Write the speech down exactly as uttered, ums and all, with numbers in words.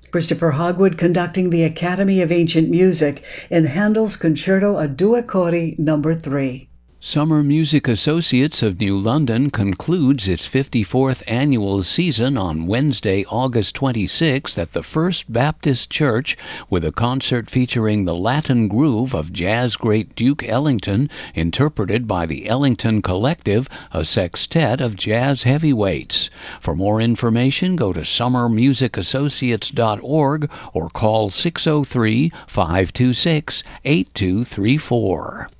Christopher Hogwood conducting the Academy of Ancient Music in Handel's Concerto a Due Cori number three. Summer Music Associates of New London concludes its fifty-fourth annual season on Wednesday, August twenty-sixth at the First Baptist Church with a concert featuring the Latin groove of jazz great Duke Ellington, interpreted by the Ellington Collective, a sextet of jazz heavyweights. For more information, go to summer music associates dot org or call six oh three, five two six, eight two three four.